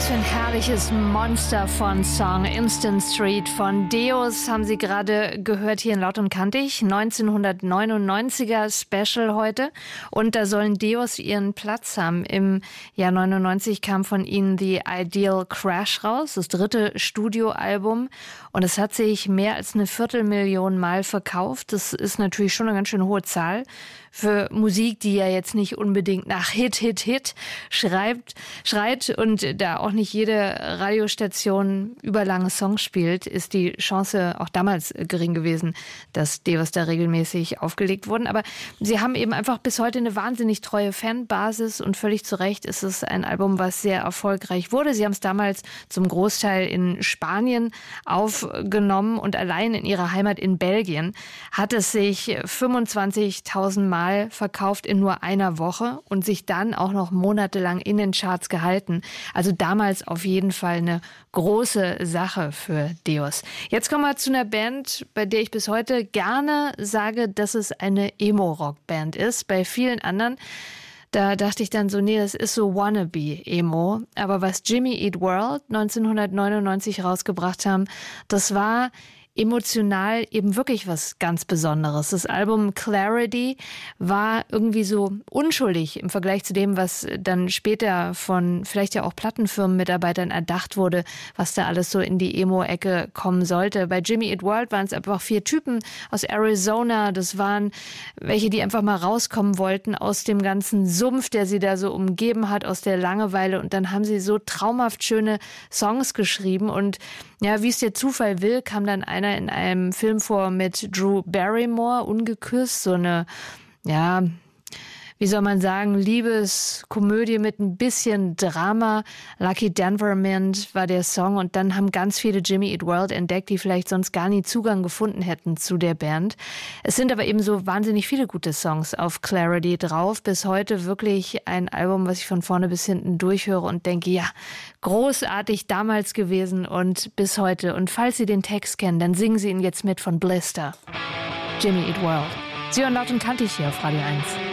Was für ein herrliches Monster von Song. Instant Street von Deus haben Sie gerade gehört hier in Laut und Kantig. 1999er Special heute. Und da sollen Deus ihren Platz haben. Im Jahr 99 kam von ihnen The Ideal Crash raus, das 3. Studioalbum. Und es hat sich mehr als 250.000 Mal verkauft. Das ist natürlich schon eine ganz schön hohe Zahl für Musik, die ja jetzt nicht unbedingt nach Hit, Hit, Hit schreit und da auch nicht jede Radiostation überlange Songs spielt, ist die Chance auch damals gering gewesen, dass Deus da regelmäßig aufgelegt wurden. Aber sie haben eben einfach bis heute eine wahnsinnig treue Fanbasis und völlig zu Recht ist es ein Album, was sehr erfolgreich wurde. Sie haben es damals zum Großteil in Spanien aufgenommen und allein in ihrer Heimat in Belgien hat es sich 25.000 Mal verkauft in nur einer Woche und sich dann auch noch monatelang in den Charts gehalten. Also damals auf jeden Fall eine große Sache für Deus. Jetzt kommen wir zu einer Band, bei der ich bis heute gerne sage, dass es eine Emo-Rock-Band ist. Bei vielen anderen, da dachte ich dann so, nee, das ist so Wannabe-Emo. Aber was Jimmy Eat World 1999 rausgebracht haben, das war emotional eben wirklich was ganz Besonderes. Das Album Clarity war irgendwie so unschuldig im Vergleich zu dem, was dann später von vielleicht ja auch Plattenfirmenmitarbeitern erdacht wurde, was da alles so in die Emo-Ecke kommen sollte. Bei Jimmy Eat World waren es einfach 4 Typen aus Arizona. Das waren welche, die einfach mal rauskommen wollten aus dem ganzen Sumpf, der sie da so umgeben hat, aus der Langeweile. Und dann haben sie so traumhaft schöne Songs geschrieben. Und ja, wie es der Zufall will, kam dann einer in einem Film vor mit Drew Barrymore, Ungeküsst, so eine, ja, wie soll man sagen, Liebeskomödie mit ein bisschen Drama. Lucky Denverment war der Song und dann haben ganz viele Jimmy Eat World entdeckt, die vielleicht sonst gar nie Zugang gefunden hätten zu der Band. Es sind aber eben so wahnsinnig viele gute Songs auf Clarity drauf. Bis heute wirklich ein Album, was ich von vorne bis hinten durchhöre und denke, ja, großartig damals gewesen und bis heute. Und falls Sie den Text kennen, dann singen Sie ihn jetzt mit von Blister. Jimmy Eat World. Sie hören Laut und Kantig hier auf Radio 1.